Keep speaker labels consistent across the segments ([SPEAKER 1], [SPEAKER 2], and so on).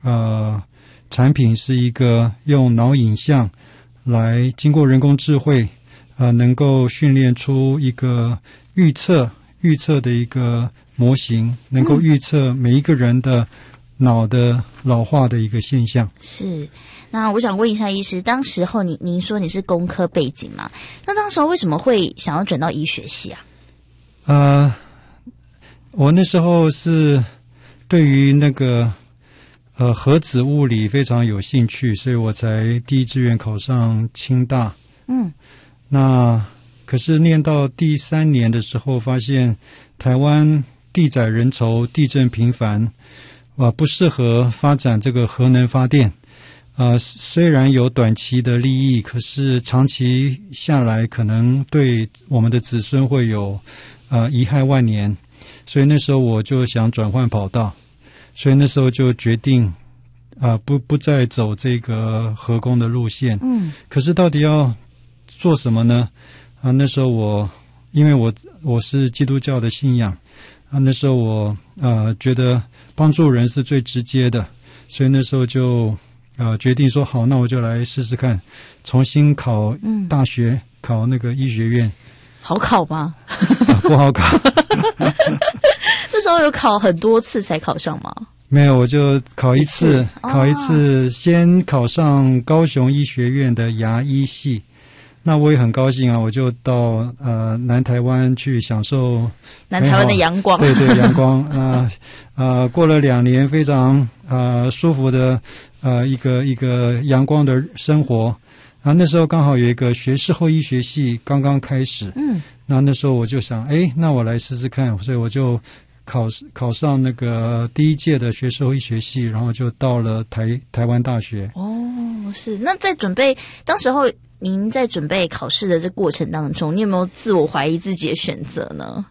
[SPEAKER 1] 产品是一个用脑影像来经过人工智慧能够训练出一个预测的一个模型，能够预测每一个人的脑的老化的一个现象。
[SPEAKER 2] 是，那我想问一下医师，当时候您说你是工科背景嘛？那当时候为什么会想要转到医学系啊？
[SPEAKER 1] 我那时候是对于那个核子物理非常有兴趣，所以我才第一志愿考上清大。那可是念到第3年的时候，发现台湾地窄人稠，地震频繁，不适合发展这个核能发电。虽然有短期的利益，可是长期下来可能对我们的子孙会有贻害万年。所以那时候我就想转换跑道，所以那时候就决定不再走这个核工的路线。可是到底要做什么呢？那时候因为我是基督教的信仰那时候我觉得帮助人是最直接的，所以那时候就决定说好，那我就来试试看，重新考大学，考那个医学院。
[SPEAKER 2] 好考吗？
[SPEAKER 1] 不好考。
[SPEAKER 2] 那时候有考很多次才考上吗？
[SPEAKER 1] 没有，我就考一次，先考上高雄医学院的牙医系。那我也很高兴我就到南台湾去享受
[SPEAKER 2] 南台湾的阳光。
[SPEAKER 1] 对，阳光过了2年非常舒服的一个阳光的生活。那时候刚好有一个学士后医学系刚刚开始。那时候我就想那我来试试看，所以我就考上那个第1届的学士后医学系，然后就到了台湾大学。
[SPEAKER 2] 是。那在当时候您在准备考试的这过程当中，你有没有自我怀疑自己的选择呢？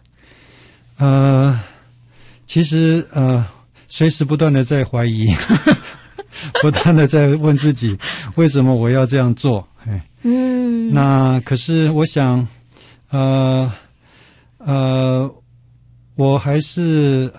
[SPEAKER 1] 其实随时不断的在怀疑，不断的在问自己为什么我要这样做。那可是我想我还是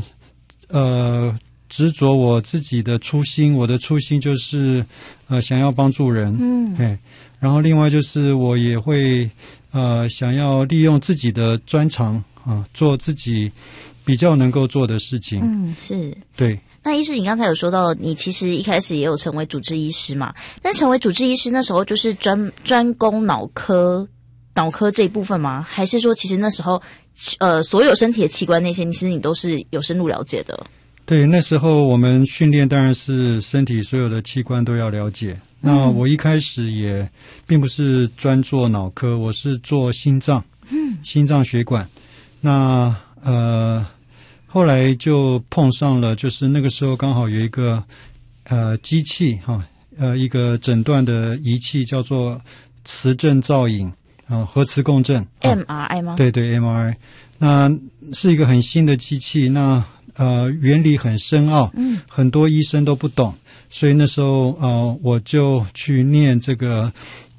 [SPEAKER 1] 执着我自己的初心，我的初心就是想要帮助人。然后另外就是我也会想要利用自己的专长做自己比较能够做的事情。
[SPEAKER 2] 是。对。那医师，你刚才有说到你其实一开始也有成为主治医师嘛？但成为主治医师那时候就是专攻脑科这一部分吗？还是说其实那时候所有身体的器官那些其实你都是有深入了解的？对，
[SPEAKER 1] 那时候我们训练当然是身体所有的器官都要了解。那我一开始也并不是专做脑科，我是做心脏血管。那后来就碰上了，就是那个时候刚好有一个机器一个诊断的仪器叫做磁振造影核磁共振
[SPEAKER 2] MRI 吗？对
[SPEAKER 1] MRI。 那是一个很新的机器，那原理很深奥，很多医生都不懂，所以那时候我就去念这个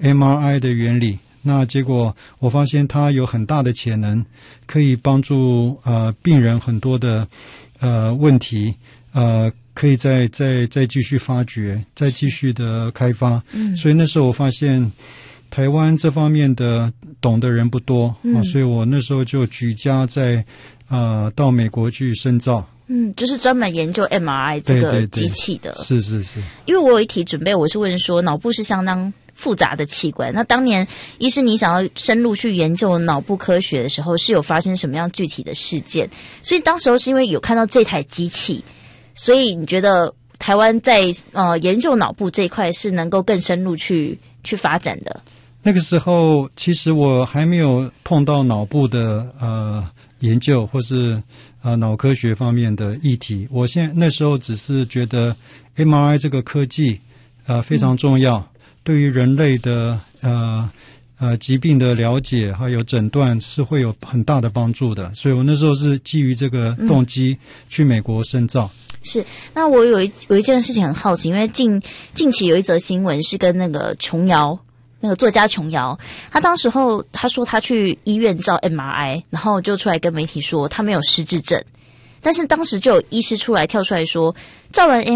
[SPEAKER 1] MRI 的原理。那结果我发现它有很大的潜能，可以帮助病人很多的问题，可以再继续发掘，再继续的开发。所以那时候我发现台湾这方面的懂的人不多所以我那时候就举家到美国去深造。
[SPEAKER 2] 就是专门研究 MRI 这个机器的。
[SPEAKER 1] 是。
[SPEAKER 2] 因为我有一题准备，我是问说脑部是相当复杂的器官，那当年医师你想要深入去研究脑部科学的时候，是有发生什么样具体的事件？所以当时候是因为有看到这台机器，所以你觉得台湾在研究脑部这一块是能够更深入去发展的？
[SPEAKER 1] 那个时候其实我还没有碰到脑部的研究或是脑科学方面的议题。我那时候只是觉得 MRI 这个科技非常重要，对于人类的疾病的了解还有诊断是会有很大的帮助的，所以我那时候是基于这个动机去美国深造。
[SPEAKER 2] 是。那我有一件事情很好奇，因为近期有一则新闻是跟那个琼瑶，那个作家琼瑶，他当时候他说他去医院照 MRI， 然后就出来跟媒体说他没有失智症，但是当时就有医师跳出来说照完